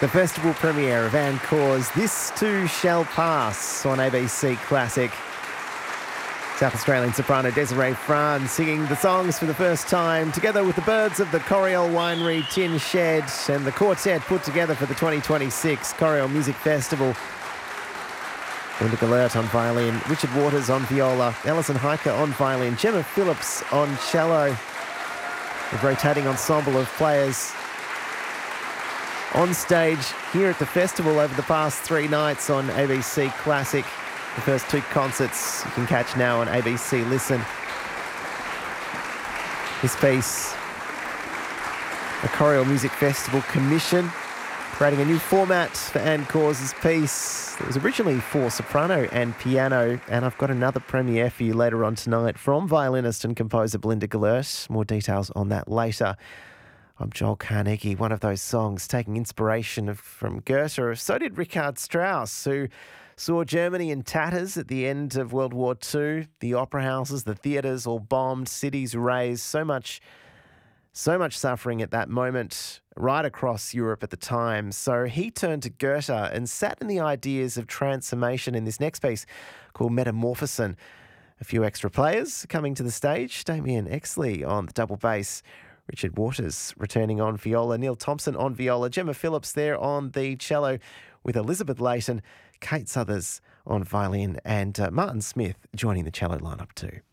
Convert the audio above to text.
The festival premiere of Anne Corr's This Too Shall Pass on ABC Classic. South Australian soprano Desiree Fran singing the songs for the first time, together with the birds of the Coriol Winery Tin Shed and the quartet put together for the 2026 Coriol Music Festival. Linda Gellert on violin, Richard Waters on viola, Alison Hiker on violin, Gemma Phillips on cello. A rotating ensemble of players on stage here at the festival over the past 3 nights on ABC Classic. The first 2 concerts you can catch now on ABC Listen. This piece, a Coriol Music Festival commission, creating a new format for Anne Corr's piece. It was originally for soprano and piano, and I've got another premiere for you later on tonight from violinist and composer Belinda Gellert. More details on that later. I'm Joel Carnegie. One of those songs taking inspiration from Goethe. So did Richard Strauss, who saw Germany in tatters at the end of World War II. The opera houses, the theatres all bombed, cities razed. So much suffering at that moment right across Europe at the time. So he turned to Goethe and sat in the ideas of transformation in this next piece called Metamorphosen. A few extra players coming to the stage. Damien Exley on the double bass. Richard Waters returning on viola, Neil Thompson on viola, Gemma Phillips there on the cello with Elizabeth Layton, Kate Suthers on violin and Martin Smith joining the cello lineup too.